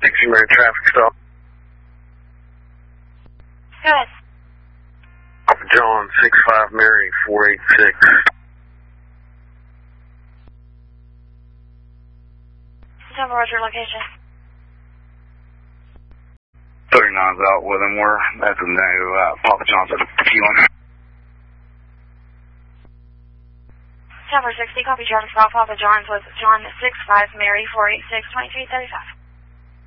Dixie Mary traffic stop. Go ahead. Papa John 65 Mary 486. Tell me what's your location. 39's out with him. We're at the new Papa John's at the Q1. Tower 60, copy traffic stop, Papa John's with John 65 Mary 486 2335.